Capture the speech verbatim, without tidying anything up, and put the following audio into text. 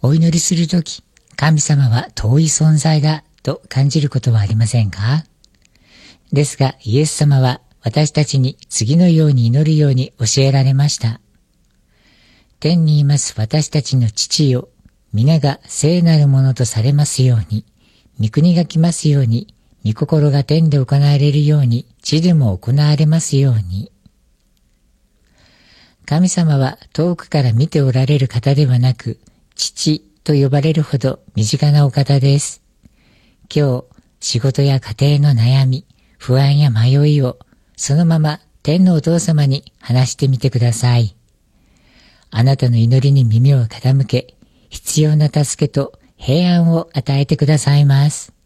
お祈りするとき、神様は遠い存在だと感じることはありませんか？ですが、イエス様は私たちに次のように祈るように教えられました。天にいます私たちの父よ、皆が聖なるものとされますように、御国が来ますように、御心が天で行われるように、地でも行われますように。神様は遠くから見ておられる方ではなく、父と呼ばれるほど身近なお方です。今日、仕事や家庭の悩み、不安や迷いを、そのまま天のお父様に話してみてください。あなたの祈りに耳を傾け、必要な助けと平安を与えてくださいます。